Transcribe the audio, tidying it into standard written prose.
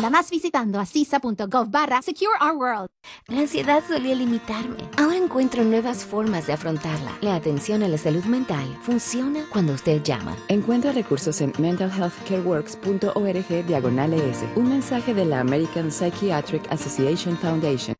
Descúbrela más visitando acisa.gov/Secure Our World. La ansiedad solía limitarme. Ahora encuentro nuevas formas de afrontarla. La atención a la salud mental funciona cuando usted llama. Encuentra recursos en mentalhealthcareworks.org/ES. Un mensaje de la American Psychiatric Association Foundation.